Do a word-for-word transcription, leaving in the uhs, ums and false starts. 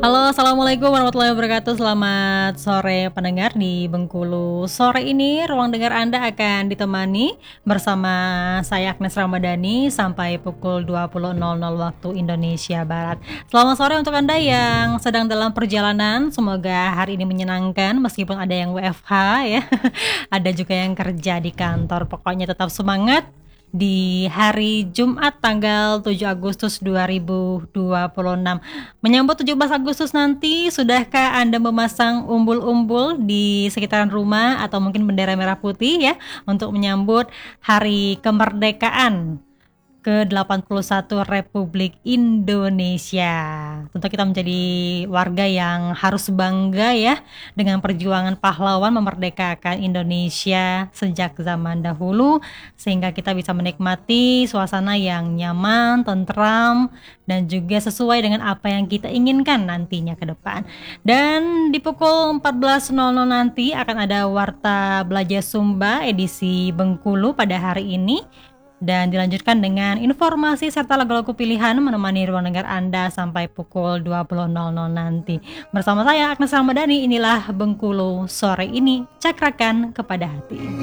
Halo, assalamualaikum warahmatullahi wabarakatuh. Selamat sore pendengar di Bengkulu. Sore ini ruang dengar Anda akan ditemani bersama saya Agnes Ramadhani sampai pukul dua puluh nol nol waktu Indonesia Barat. Selamat sore untuk Anda yang sedang dalam perjalanan. Semoga hari ini menyenangkan meskipun ada yang W F H ya. Ada juga yang kerja di kantor. Pokoknya tetap semangat di hari Jumat tanggal tujuh Agustus dua ribu dua puluh enam. Menyambut tujuh belas Agustus nanti, sudahkah Anda memasang umbul-umbul di sekitaran rumah atau mungkin bendera merah putih ya untuk menyambut hari kemerdekaan ke delapan puluh satu Republik Indonesia. Tentu kita menjadi warga yang harus bangga ya dengan perjuangan pahlawan memerdekakan Indonesia sejak zaman dahulu, sehingga kita bisa menikmati suasana yang nyaman, tentram, dan juga sesuai dengan apa yang kita inginkan nantinya ke depan. Dan di pukul empat belas nol nol nanti akan ada Warta Belajar Sumba edisi Bengkulu pada hari ini, dan dilanjutkan dengan informasi serta lagu-lagu pilihan menemani ruang dengar Anda sampai pukul dua puluh nol nol nanti. Bersama saya Agnes Ramadhani, inilah Bengkulu sore ini, cakrakan kepada hati.